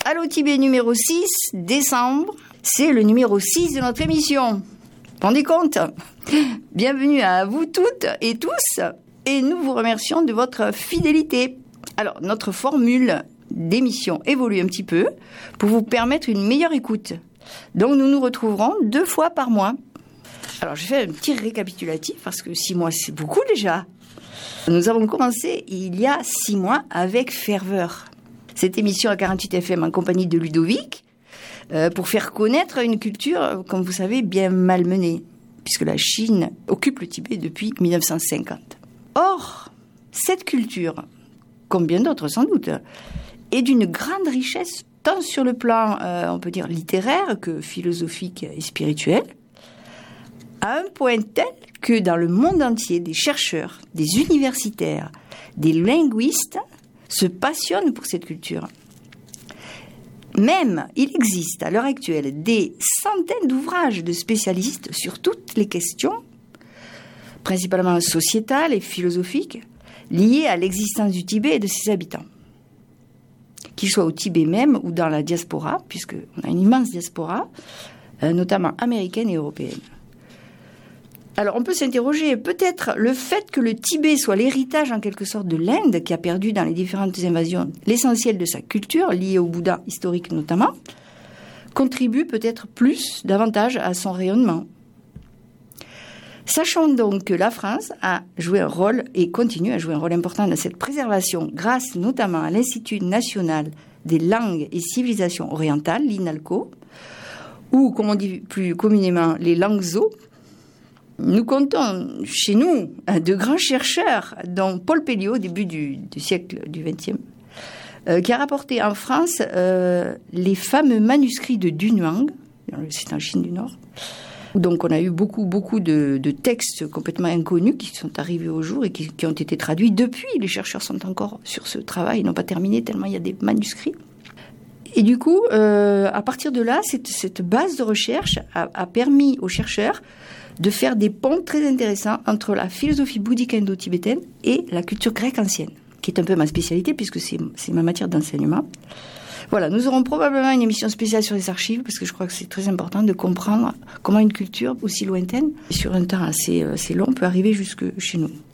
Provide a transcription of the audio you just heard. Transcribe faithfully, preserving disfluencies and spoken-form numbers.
Allo Tibet numéro six, décembre. C'est le numéro six de notre émission. Vous vous rendez compte ? Bienvenue à vous toutes et tous. Et nous vous remercions de votre fidélité. Alors, notre formule d'émission évolue un petit peu pour vous permettre une meilleure écoute. Donc, nous nous retrouverons deux fois par mois. Alors, je fais un petit récapitulatif parce que six mois, c'est beaucoup déjà. Nous avons commencé il y a six mois avec ferveur. Cette émission à quarante-huit F M en compagnie de Ludovic euh, pour faire connaître une culture, comme vous savez, bien malmenée, puisque la Chine occupe le Tibet depuis mille neuf cent cinquante. Or, cette culture, comme bien d'autres sans doute, est d'une grande richesse, tant sur le plan, euh, on peut dire, littéraire que philosophique et spirituel, à un point tel que dans le monde entier, des chercheurs, des universitaires, des linguistes se passionnent pour cette culture. Même, il existe à l'heure actuelle des centaines d'ouvrages de spécialistes sur toutes les questions, principalement sociétales et philosophiques, liées à l'existence du Tibet et de ses habitants. Qu'ils soient au Tibet même ou dans la diaspora, puisqu'on a une immense diaspora, euh, notamment américaine et européenne. Alors, on peut s'interroger, peut-être le fait que le Tibet soit l'héritage en quelque sorte de l'Inde, qui a perdu dans les différentes invasions l'essentiel de sa culture, liée au Bouddha historique notamment, contribue peut-être plus, davantage à son rayonnement. Sachons donc que la France a joué un rôle et continue à jouer un rôle important dans cette préservation, grâce notamment à l'Institut national des langues et civilisations orientales, l'INALCO, ou, comme on dit plus communément, les langues zo. Nous comptons chez nous de grands chercheurs, dont Paul Pelliot, au début du, du siècle du vingtième, euh, qui a rapporté en France euh, les fameux manuscrits de Dunhuang, c'est en Chine du Nord. Donc on a eu beaucoup, beaucoup de, de textes complètement inconnus qui sont arrivés au jour et qui, qui ont été traduits. Depuis, les chercheurs sont encore sur ce travail, ils n'ont pas terminé tellement il y a des manuscrits. Et du coup, euh, à partir de là, cette, cette base de recherche a, a permis aux chercheurs de faire des ponts très intéressants entre la philosophie bouddhique indo-tibétaine et la culture grecque ancienne, qui est un peu ma spécialité puisque c'est, c'est ma matière d'enseignement. Voilà, nous aurons probablement une émission spéciale sur les archives parce que je crois que c'est très important de comprendre comment une culture aussi lointaine, sur un temps assez, assez long, peut arriver jusque chez nous.